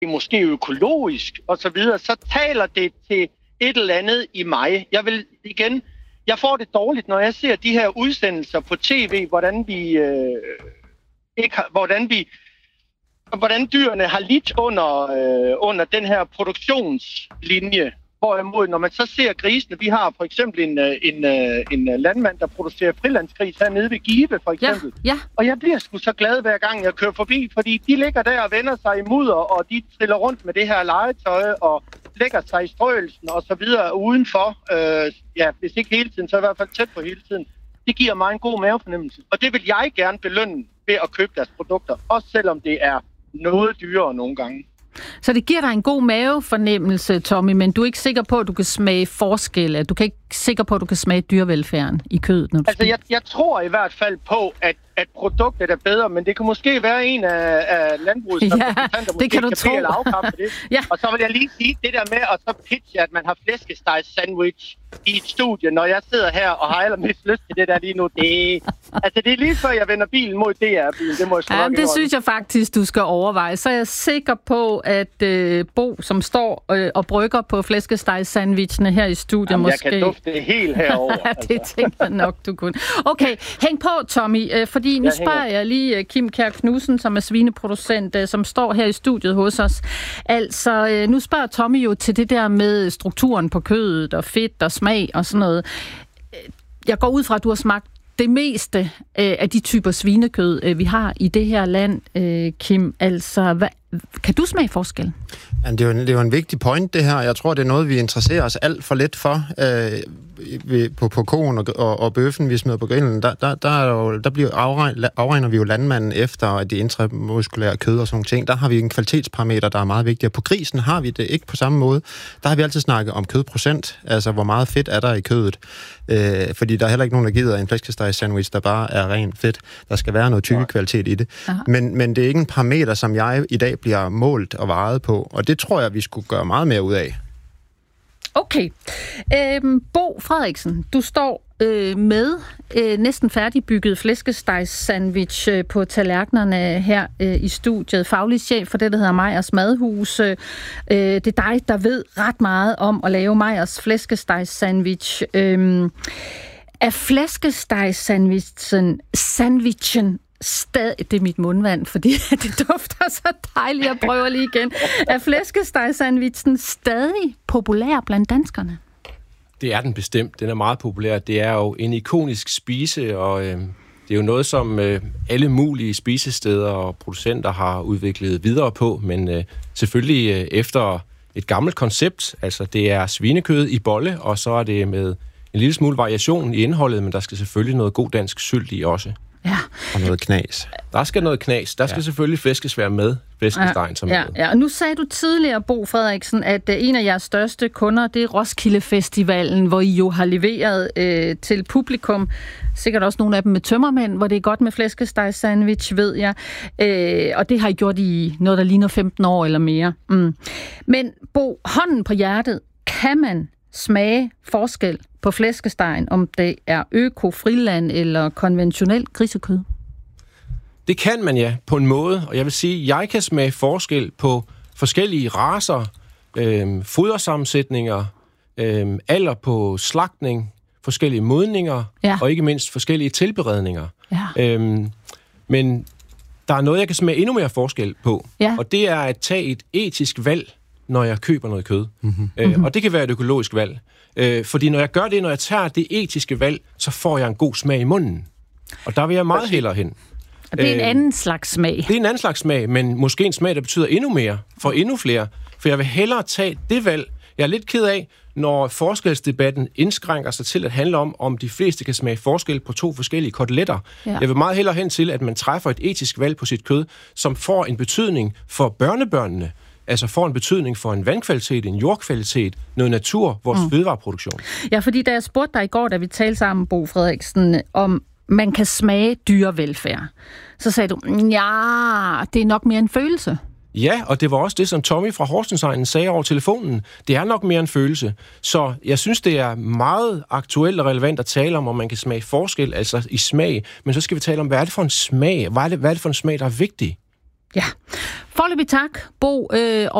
måske økologisk og så videre, så taler det til et eller andet i mig. Jeg får det dårligt, når jeg ser de her udsendelser på tv, hvordan dyrene har lidt under den her produktionslinje. Hvorimod, når man så ser grisene, vi har for eksempel en landmand, der producerer frilandsgris hernede ved Give, for eksempel. Ja. Og jeg bliver sgu så glad, hver gang jeg kører forbi, fordi de ligger der og vender sig i mudder, og de triller rundt med det her legetøj, og lægger sig i strøelsen og så videre udenfor. Hvis ikke hele tiden, så i hvert fald tæt på hele tiden. Det giver mig en god mavefornemmelse. Og det vil jeg gerne belønne ved at købe deres produkter, også selvom det er noget dyrere nogle gange. Så det giver dig en god mavefornemmelse, Tommy, men du er ikke sikker på, at du kan smage forskel. Du kan ikke sikker på, at du kan smage dyrevelfærden i kødet, når du spiser. Jeg tror i hvert fald på, at produktet er bedre, men det kan måske være en af landbrugets repræsentanter, det kan du tro. Eller afkaffe det. Ja. Og så vil jeg lige sige det der med at så pitche, at man har flæskesteg sandwich i et studie, når jeg sidder her og har allermest lyst til det der lige nu. Det er lige før jeg vender bilen mod DR-bilen. Det må jeg nok det synes jeg faktisk, du skal overveje. Så er jeg sikker på, at Bo, som står og brygger på flæskesteg sandwichene her i studiet, måske... Jeg kan dufte det helt herovre. Det tænker jeg nok, du kunne. Okay, hæng på, Tommy, fordi nu spørger jeg lige Kim Kjær Knudsen, som er svineproducent, som står her i studiet hos os. Altså, nu spørger Tommy jo til det der med strukturen på kødet og fedt og smag og sådan noget. Jeg går ud fra, at du har smagt det meste af de typer svinekød, vi har i det her land, Kim. Altså, kan du smage forskel? Ja, det er jo en vigtig point, det her. Jeg tror, det er noget, vi interesserer os alt for lidt for. På koen og bøffen, vi smider på grillen, afregner vi jo landmanden efter, at det intramuskulære kød og sådan nogle ting. Der har vi en kvalitetsparameter, der er meget vigtig. Og på grisen har vi det ikke på samme måde. Der har vi altid snakket om kødprocent, altså hvor meget fedt er der i kødet. Fordi der er heller ikke nogen, der gider en flæskesteg sandwich, der bare er rent fedt. Der skal være noget tykkekvalitet i det. Men det er ikke en parameter, som jeg i dag bliver målt og vejet på. Og det tror jeg, vi skulle gøre meget mere ud af. Okay. Bo Frederiksen, du står med næsten færdigbygget flæskesteg-sandwich på tallerkenerne her i studiet. Faglig chef for det, der hedder Meyers Madhus. Det er dig, der ved ret meget om at lave Meyers flæskesteg-sandwich. Er flæskesteg-sandwichen det er mit mundvand, fordi det dufter så dejligt. Jeg prøver lige igen. Er flæskesteg-sandwichen stadig populær blandt danskerne? Det er den bestemt. Den er meget populær. Det er jo en ikonisk spise, og det er jo noget, som alle mulige spisesteder og producenter har udviklet videre på, men selvfølgelig efter et gammelt koncept. Altså, det er svinekød i bolle, og så er det med en lille smule variation i indholdet, men der skal selvfølgelig noget god dansk sylt i også. Ja. Og noget knas. Der skal noget knas. Der skal selvfølgelig flæskesvær med. Flæskestegen som med. Ja. Og nu sagde du tidligere, Bo Frederiksen, at en af jeres største kunder, det er Roskilde Festivalen, hvor I jo har leveret til publikum. Sikkert også nogle af dem med tømmermænd, hvor det er godt med flæskesteg sandwich, ved jeg. Og det har I gjort i noget, der ligner 15 år eller mere. Men Bo, hånden på hjertet, kan man smage forskel på flæskestegen, om det er øko-friland eller konventionelt grisekød? Det kan man, ja, på en måde. Og jeg vil sige, at jeg kan smage forskel på forskellige racer, fodersammensætninger, alder på slagtning, forskellige modninger, og ikke mindst forskellige tilberedninger. Ja. Men der er noget, jeg kan smage endnu mere forskel på, og det er at tage et etisk valg, når jeg køber noget kød. Og det kan være et økologisk valg. Fordi når jeg gør det, når jeg tager det etiske valg, så får jeg en god smag i munden. Og der vil jeg meget hellere hen. Og det er en anden slags smag. Det er en anden slags smag, men måske en smag, der betyder endnu mere for endnu flere. For jeg vil hellere tage det valg. Jeg er lidt ked af, når forskelsdebatten indskrænker sig til at handle om de fleste kan smage forskel på to forskellige koteletter. Ja. Jeg vil meget hellere hen til, at man træffer et etisk valg på sit kød, som får en betydning for børnebørnene. Altså får en betydning for en vandkvalitet, en jordkvalitet, noget natur, vores fødevareproduktion. Ja, fordi da jeg spurgte dig i går, da vi talte sammen, Bo Frederiksen, om man kan smage dyrevelfærd, så sagde du, ja, det er nok mere en følelse. Ja, og det var også det, som Tommy fra Horsensegnen sagde over telefonen. Det er nok mere en følelse. Så jeg synes, det er meget aktuelt og relevant at tale om man kan smage forskel, altså i smag. Men så skal vi tale om, hvad er det for en smag? Hvad er det for en smag, der er vigtig? Ja. Foreløbig tak, Bo